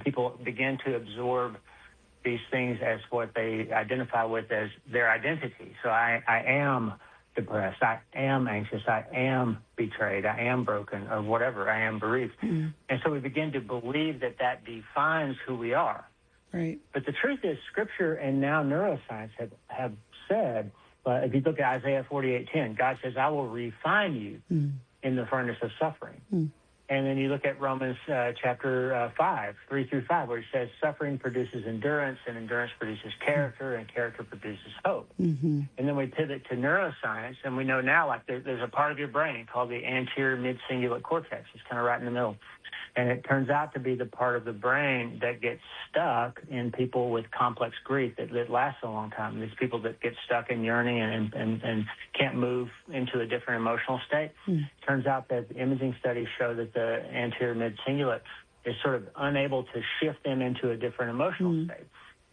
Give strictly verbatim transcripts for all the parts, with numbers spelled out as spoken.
people begin to absorb these things as what they identify with as their identity. So I, I am depressed, I am anxious, I am betrayed, I am broken, or whatever, I am bereaved. Mm-hmm. And so we begin to believe that that defines who we are. Right. But the truth is, Scripture and now neuroscience have, have said, uh, if you look at Isaiah forty-eight ten, God says, I will refine you mm. in the furnace of suffering. Mm. And then you look at Romans uh, chapter uh, five, three through five, where it says suffering produces endurance, and endurance produces character, and character produces hope. Mm-hmm. And then we pivot to neuroscience, and we know now, like, there, there's a part of your brain called the anterior mid-cingulate cortex. It's kind of right in the middle. And it turns out to be the part of the brain that gets stuck in people with complex grief that, that lasts a long time. These people that get stuck in yearning and, and, and can't move into a different emotional state. Mm. Turns out that the imaging studies show that the anterior mid-cingulate is sort of unable to shift them into a different emotional mm. state.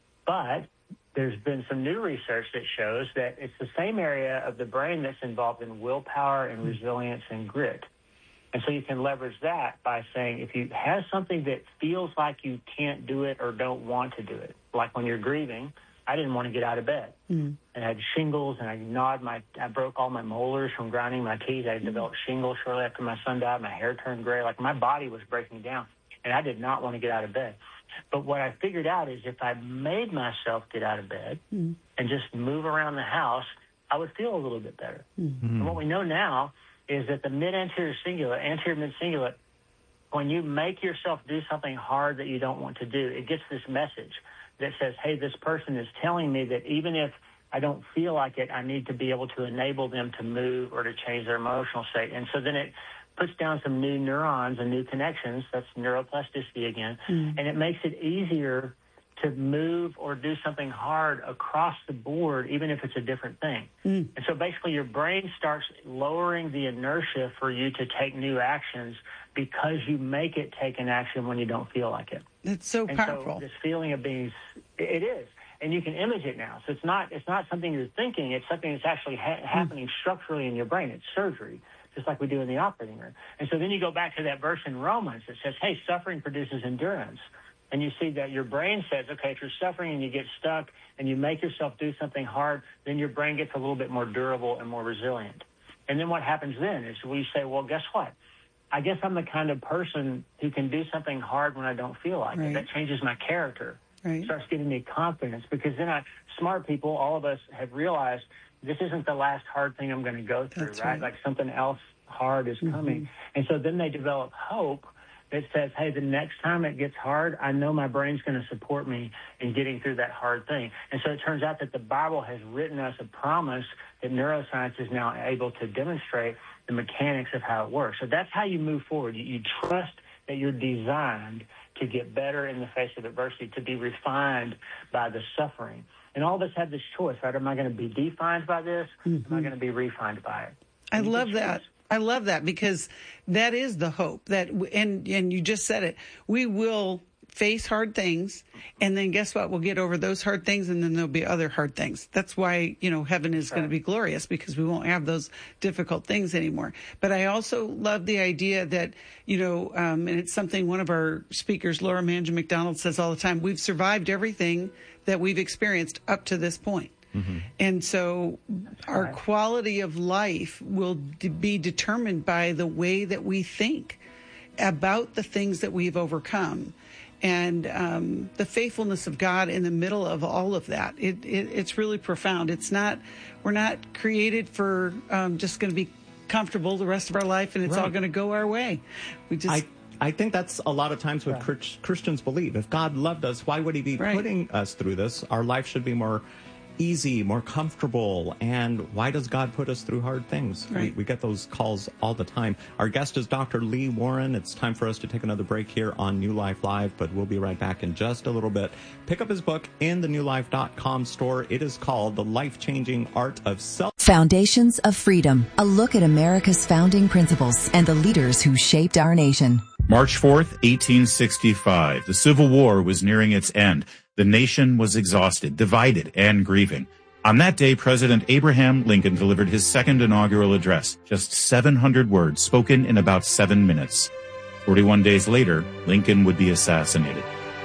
But there's been some new research that shows that it's the same area of the brain that's involved in willpower and resilience and grit. And so you can leverage that by saying, if you have something that feels like you can't do it or don't want to do it, like when you're grieving, I didn't want to get out of bed. Mm. And I had shingles, and I gnawed my, I broke all my molars from grinding my teeth. I developed shingles shortly after my son died. My hair turned gray. Like, my body was breaking down, and I did not want to get out of bed. But what I figured out is if I made myself get out of bed mm. and just move around the house, I would feel a little bit better. Mm. And what we know now is that the mid-anterior cingulate, anterior mid-cingulate, when you make yourself do something hard that you don't want to do, it gets this message that says, hey, this person is telling me that even if I don't feel like it, I need to be able to enable them to move or to change their emotional state. And so then it puts down some new neurons and new connections. That's neuroplasticity again. Mm. And it makes it easier to move or do something hard across the board, even if it's a different thing. Mm. And so basically your brain starts lowering the inertia for you to take new actions because you make it take an action when you don't feel like it. It's so and powerful. So this feeling of being, it is. And you can image it now. So it's not it's not something you're thinking. It's something that's actually ha- happening mm. structurally in your brain. It's surgery, just like we do in the operating room. And so then you go back to that verse in Romans that says, hey, suffering produces endurance. And you see that your brain says, okay, if you're suffering and you get stuck and you make yourself do something hard, then your brain gets a little bit more durable and more resilient. And then what happens then is we say, well, guess what? I guess I'm the kind of person who can do something hard when I don't feel like right. it. That changes my character. Right. It starts giving me confidence because then I, smart people, all of us have realized this isn't the last hard thing I'm going to go through, right? right? Like something else hard is mm-hmm. coming. And so then they develop hope that says, hey, the next time it gets hard, I know my brain's going to support me in getting through that hard thing. And so it turns out that the Bible has written us a promise that neuroscience is now able to demonstrate the mechanics of how it works. So that's how you move forward. You, you trust that you're designed to get better in the face of adversity, to be refined by the suffering. And all of us have this choice, right? Am I going to be defined by this? Mm-hmm. Am I going to be refined by it? I love that. I love that because that is the hope that, and and you just said it, we will face hard things, and then guess what? We'll get over those hard things, and then there'll be other hard things. That's why, you know, heaven is right. going to be glorious because we won't have those difficult things anymore. But I also love the idea that, you know, um, and it's something one of our speakers, Laura Manja McDonald, says all the time, we've survived everything that we've experienced up to this point. Mm-hmm. And so our quality of life will d- be determined by the way that we think about the things that we've overcome and um, the faithfulness of God in the middle of all of that. It, it, it's really profound. It's not, we're not created for um, just going to be comfortable the rest of our life and it's right. all going to go our way. We just... I- I think that's a lot of times what right. Christians believe. If God loved us, why would he be right. putting us through this? Our life should be more easy, more comfortable. And why does God put us through hard things? Right. We, we get those calls all the time. Our guest is Doctor Lee Warren. It's time for us to take another break here on New Life Live, but we'll be right back in just a little bit. Pick up his book in the new life dot com store. It is called The Life-Changing Art of Self. Foundations of Freedom, a look at America's founding principles and the leaders who shaped our nation. March fourth, eighteen sixty-five. The Civil War was nearing its end. The nation was exhausted, divided, and grieving. On that day, President Abraham Lincoln delivered his second inaugural address, just seven hundred words spoken in about seven minutes. forty-one days later, Lincoln would be assassinated.